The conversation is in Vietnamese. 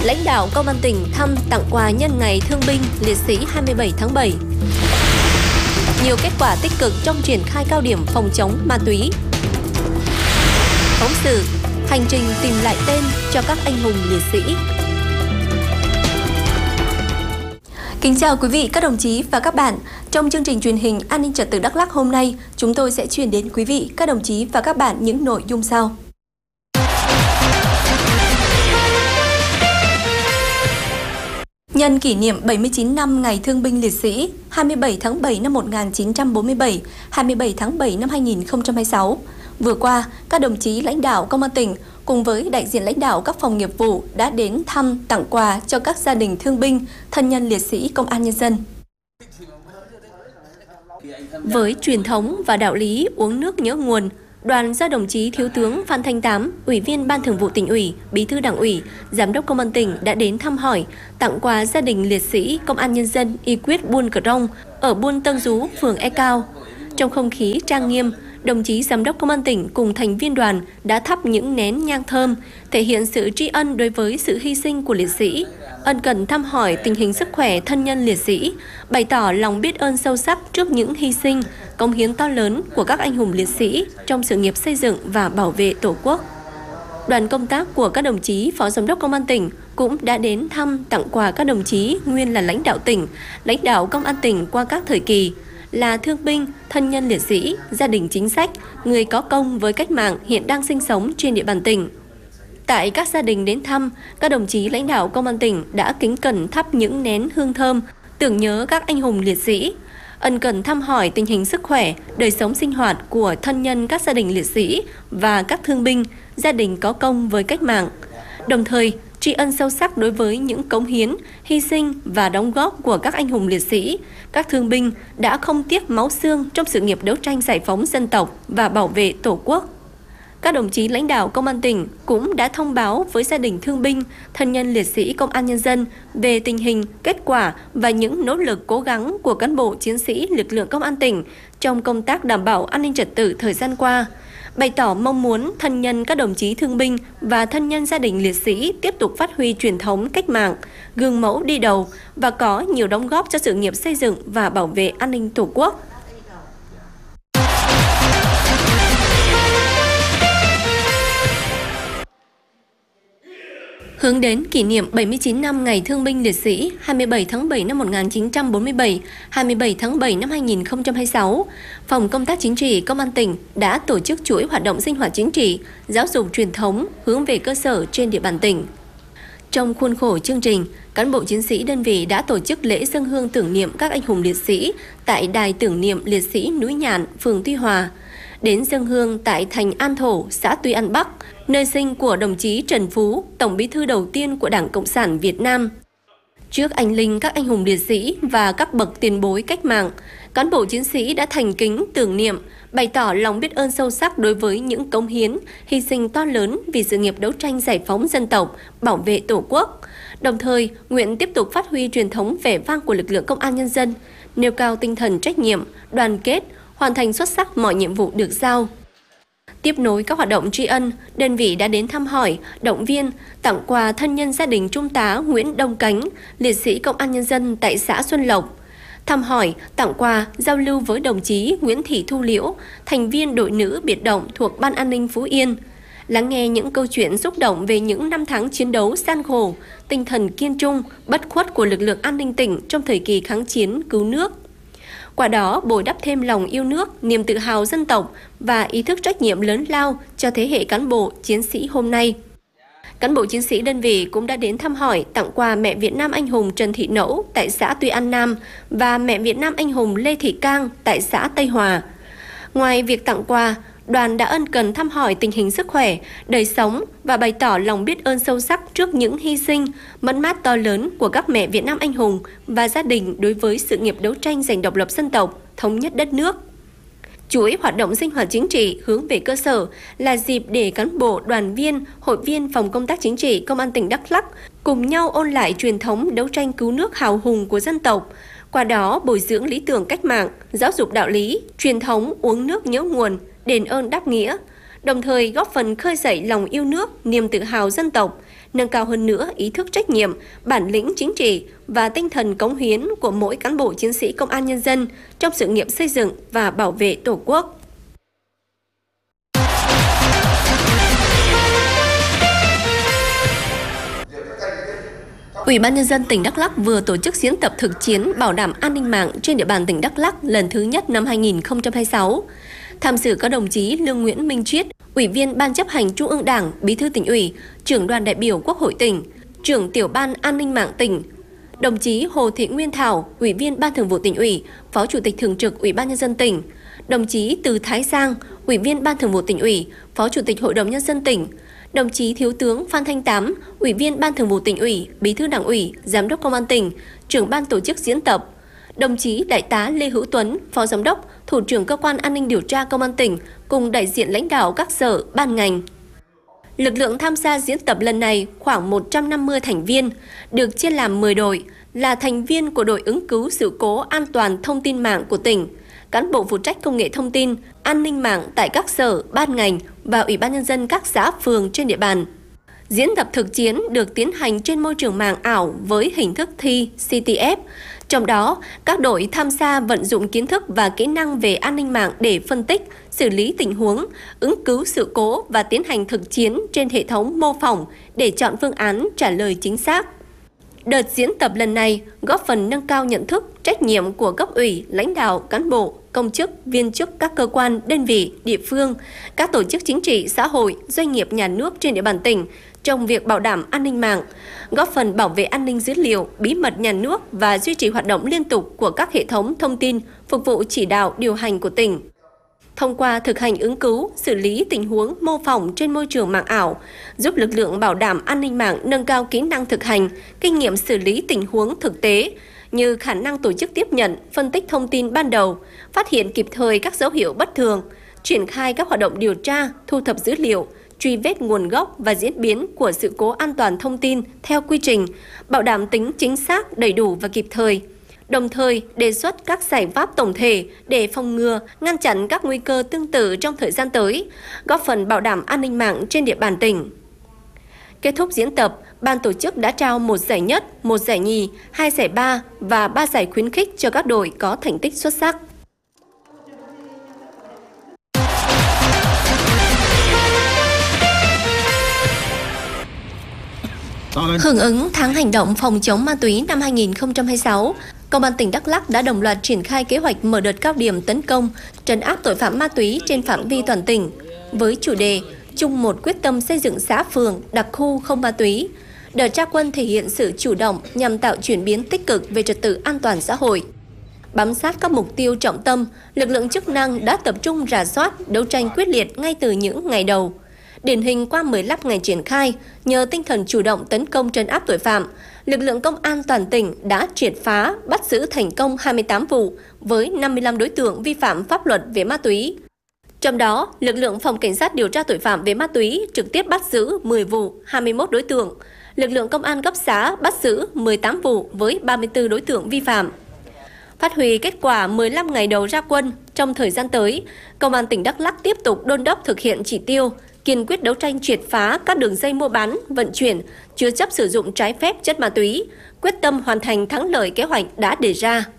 Lãnh đạo Công an tỉnh thăm tặng quà nhân ngày Thương binh Liệt sĩ 27 tháng 7. Nhiều kết quả tích cực trong triển khai cao điểm phòng chống ma túy. Phóng sự hành trình tìm lại tên cho các anh hùng liệt sĩ. Kính chào quý vị, các đồng chí và các bạn. Trong chương trình truyền hình An ninh trật tự Đắk Lắk hôm nay, chúng tôi sẽ truyền đến quý vị, các đồng chí và các bạn những nội dung sau. Nhân kỷ niệm 79 năm Ngày Thương binh Liệt sĩ 27 tháng 7 năm 1947, 27 tháng 7 năm 2026, vừa qua, các đồng chí lãnh đạo Công an tỉnh cùng với đại diện lãnh đạo các phòng nghiệp vụ đã đến thăm tặng quà cho các gia đình thương binh, thân nhân liệt sĩ Công an Nhân dân. Với truyền thống và đạo lý uống nước nhớ nguồn, đoàn do đồng chí Thiếu tướng Phan Thanh Tám, Ủy viên Ban Thường vụ Tỉnh ủy, Bí thư Đảng ủy, Giám đốc Công an tỉnh đã đến thăm hỏi, tặng quà gia đình liệt sĩ Công an Nhân dân Y Quyết Buôn Cờ Rông ở Buôn Tân Dú, phường E Cao. Trong không khí trang nghiêm, đồng chí Giám đốc Công an tỉnh cùng thành viên đoàn đã thắp những nén nhang thơm, thể hiện sự tri ân đối với sự hy sinh của liệt sĩ, ân cần thăm hỏi tình hình sức khỏe thân nhân liệt sĩ, bày tỏ lòng biết ơn sâu sắc trước những hy sinh, cống hiến to lớn của các anh hùng liệt sĩ trong sự nghiệp xây dựng và bảo vệ Tổ quốc. Đoàn công tác của các đồng chí Phó Giám đốc Công an tỉnh cũng đã đến thăm tặng quà các đồng chí nguyên là lãnh đạo tỉnh, lãnh đạo Công an tỉnh qua các thời kỳ, là thương binh, thân nhân liệt sĩ, gia đình chính sách, người có công với cách mạng hiện đang sinh sống trên địa bàn tỉnh. Tại các gia đình đến thăm, các đồng chí lãnh đạo Công an tỉnh đã kính cẩn thắp những nén hương thơm, tưởng nhớ các anh hùng liệt sĩ, ân cần thăm hỏi tình hình sức khỏe, đời sống sinh hoạt của thân nhân các gia đình liệt sĩ và các thương binh, gia đình có công với cách mạng. Đồng thời, tri ân sâu sắc đối với những cống hiến, hy sinh và đóng góp của các anh hùng liệt sĩ, các thương binh đã không tiếc máu xương trong sự nghiệp đấu tranh giải phóng dân tộc và bảo vệ Tổ quốc. Các đồng chí lãnh đạo Công an tỉnh cũng đã thông báo với gia đình thương binh, thân nhân liệt sĩ Công an Nhân dân về tình hình, kết quả và những nỗ lực cố gắng của cán bộ chiến sĩ lực lượng Công an tỉnh trong công tác đảm bảo an ninh trật tự thời gian qua, bày tỏ mong muốn thân nhân các đồng chí thương binh và thân nhân gia đình liệt sĩ tiếp tục phát huy truyền thống cách mạng, gương mẫu đi đầu và có nhiều đóng góp cho sự nghiệp xây dựng và bảo vệ an ninh Tổ quốc. Hướng đến kỷ niệm 79 năm Ngày Thương binh Liệt sĩ 27 tháng 7 năm 1947, 27 tháng 7 năm 2026, Phòng Công tác Chính trị Công an tỉnh đã tổ chức chuỗi hoạt động sinh hoạt chính trị, giáo dục truyền thống hướng về cơ sở trên địa bàn tỉnh. Trong khuôn khổ chương trình, cán bộ chiến sĩ đơn vị đã tổ chức lễ dâng hương tưởng niệm các anh hùng liệt sĩ tại Đài tưởng niệm liệt sĩ Núi Nhạn, phường Tuy Hòa, đến dâng hương tại thành An Thổ, xã Tuy An Bắc, nơi sinh của đồng chí Trần Phú, Tổng Bí thư đầu tiên của Đảng Cộng sản Việt Nam. Trước anh linh các anh hùng liệt sĩ và các bậc tiền bối cách mạng, cán bộ chiến sĩ đã thành kính tưởng niệm, bày tỏ lòng biết ơn sâu sắc đối với những cống hiến, hy sinh to lớn vì sự nghiệp đấu tranh giải phóng dân tộc, bảo vệ Tổ quốc. Đồng thời, nguyện tiếp tục phát huy truyền thống vẻ vang của lực lượng Công an Nhân dân, nêu cao tinh thần trách nhiệm, đoàn kết, hoàn thành xuất sắc mọi nhiệm vụ được giao. Tiếp nối các hoạt động tri ân, đơn vị đã đến thăm hỏi, động viên, tặng quà thân nhân gia đình Trung tá Nguyễn Đông Cánh, liệt sĩ Công an Nhân dân tại xã Xuân Lộc. Thăm hỏi, tặng quà, giao lưu với đồng chí Nguyễn Thị Thu Liễu, thành viên đội nữ biệt động thuộc Ban An ninh Phú Yên. Lắng nghe những câu chuyện xúc động về những năm tháng chiến đấu gian khổ, tinh thần kiên trung, bất khuất của lực lượng an ninh tỉnh trong thời kỳ kháng chiến cứu nước. Qua đó bồi đắp thêm lòng yêu nước, niềm tự hào dân tộc và ý thức trách nhiệm lớn lao cho thế hệ cán bộ, chiến sĩ hôm nay. Cán bộ chiến sĩ đơn vị cũng đã đến thăm hỏi, tặng quà mẹ Việt Nam anh hùng Trần Thị Nẫu tại xã Tuy An Nam và mẹ Việt Nam anh hùng Lê Thị Cang tại xã Tây Hòa. Ngoài việc tặng quà, đoàn đã ân cần thăm hỏi tình hình sức khỏe, đời sống và bày tỏ lòng biết ơn sâu sắc trước những hy sinh, mất mát to lớn của các mẹ Việt Nam anh hùng và gia đình đối với sự nghiệp đấu tranh giành độc lập dân tộc, thống nhất đất nước. Chuỗi hoạt động sinh hoạt chính trị hướng về cơ sở là dịp để cán bộ, đoàn viên, hội viên Phòng Công tác Chính trị Công an tỉnh Đắk Lắk cùng nhau ôn lại truyền thống đấu tranh cứu nước hào hùng của dân tộc, qua đó bồi dưỡng lý tưởng cách mạng, giáo dục đạo lý, truyền thống uống nước nhớ nguồn, đền ơn đáp nghĩa, đồng thời góp phần khơi dậy lòng yêu nước, niềm tự hào dân tộc, nâng cao hơn nữa ý thức trách nhiệm, bản lĩnh chính trị và tinh thần cống hiến của mỗi cán bộ chiến sĩ công an nhân dân trong sự nghiệp xây dựng và bảo vệ Tổ quốc. Ủy ban Nhân dân tỉnh Đắk Lắk vừa tổ chức diễn tập thực chiến bảo đảm an ninh mạng trên địa bàn tỉnh Đắk Lắk lần thứ nhất năm 2026. Tham dự có đồng chí Lương Nguyễn Minh Triết, Ủy viên Ban chấp hành Trung ương Đảng, Bí thư Tỉnh ủy, Trưởng đoàn đại biểu Quốc hội tỉnh, Trưởng tiểu ban An ninh mạng tỉnh, đồng chí Hồ Thị Nguyên Thảo, Ủy viên Ban Thường vụ Tỉnh ủy, Phó Chủ tịch Thường trực Ủy ban Nhân dân tỉnh, đồng chí Từ Thái Giang, Ủy viên Ban Thường vụ Tỉnh ủy, Phó Chủ tịch Hội đồng Nhân dân tỉnh, đồng chí Thiếu tướng Phan Thanh Tám, Ủy viên Ban Thường vụ Tỉnh ủy, Bí thư Đảng ủy, Giám đốc Công an tỉnh, Trưởng ban tổ chức diễn tập, đồng chí Đại tá Lê Hữu Tuấn, Phó Giám đốc, Thủ trưởng Cơ quan An ninh điều tra Công an tỉnh cùng đại diện lãnh đạo các sở, ban ngành. Lực lượng tham gia diễn tập lần này khoảng 150 thành viên, được chia làm 10 đội, là thành viên của đội ứng cứu sự cố an toàn thông tin mạng của tỉnh, cán bộ phụ trách công nghệ thông tin, an ninh mạng tại các sở, ban ngành và Ủy ban Nhân dân các xã phường trên địa bàn. Diễn tập thực chiến được tiến hành trên môi trường mạng ảo với hình thức thi CTF. Trong đó, các đội tham gia vận dụng kiến thức và kỹ năng về an ninh mạng để phân tích, xử lý tình huống, ứng cứu sự cố và tiến hành thực chiến trên hệ thống mô phỏng để chọn phương án trả lời chính xác. Đợt diễn tập lần này góp phần nâng cao nhận thức, trách nhiệm của cấp ủy, lãnh đạo, cán bộ, công chức, viên chức các cơ quan, đơn vị, địa phương, các tổ chức chính trị, xã hội, doanh nghiệp nhà nước trên địa bàn tỉnh trong việc bảo đảm an ninh mạng, góp phần bảo vệ an ninh dữ liệu, bí mật nhà nước và duy trì hoạt động liên tục của các hệ thống thông tin phục vụ chỉ đạo điều hành của tỉnh. Thông qua thực hành ứng cứu, xử lý tình huống mô phỏng trên môi trường mạng ảo, giúp lực lượng bảo đảm an ninh mạng nâng cao kỹ năng thực hành, kinh nghiệm xử lý tình huống thực tế, như khả năng tổ chức tiếp nhận, phân tích thông tin ban đầu, phát hiện kịp thời các dấu hiệu bất thường, triển khai các hoạt động điều tra, thu thập dữ liệu, truy vết nguồn gốc và diễn biến của sự cố an toàn thông tin theo quy trình, bảo đảm tính chính xác, đầy đủ và kịp thời. Đồng thời, đề xuất các giải pháp tổng thể để phòng ngừa, ngăn chặn các nguy cơ tương tự trong thời gian tới, góp phần bảo đảm an ninh mạng trên địa bàn tỉnh. Kết thúc diễn tập, ban tổ chức đã trao 1 giải nhất, 1 giải nhì, 2 giải ba và 3 giải khuyến khích cho các đội có thành tích xuất sắc. Hưởng ứng tháng hành động phòng chống ma túy năm 2026, Công an tỉnh Đắk Lắk đã đồng loạt triển khai kế hoạch mở đợt cao điểm tấn công, trấn áp tội phạm ma túy trên phạm vi toàn tỉnh, với chủ đề chung một quyết tâm xây dựng xã phường, đặc khu không ma túy. Đợt ra quân thể hiện sự chủ động nhằm tạo chuyển biến tích cực về trật tự an toàn xã hội. Bám sát các mục tiêu trọng tâm, lực lượng chức năng đã tập trung rà soát, đấu tranh quyết liệt ngay từ những ngày đầu. Điển hình qua 15 ngày triển khai, nhờ tinh thần chủ động tấn công trấn áp tội phạm, lực lượng công an toàn tỉnh đã triệt phá, bắt giữ thành công 28 vụ với 55 đối tượng vi phạm pháp luật về ma túy. Trong đó, lực lượng Phòng Cảnh sát điều tra tội phạm về ma túy trực tiếp bắt giữ 10 vụ, 21 đối tượng. Lực lượng công an cấp xã bắt giữ 18 vụ với 34 đối tượng vi phạm. Phát huy kết quả 15 ngày đầu ra quân, trong thời gian tới, Công an tỉnh Đắk Lắk tiếp tục đôn đốc thực hiện chỉ tiêu, kiên quyết đấu tranh triệt phá các đường dây mua bán, vận chuyển, chứa chấp sử dụng trái phép chất ma túy, quyết tâm hoàn thành thắng lợi kế hoạch đã đề ra.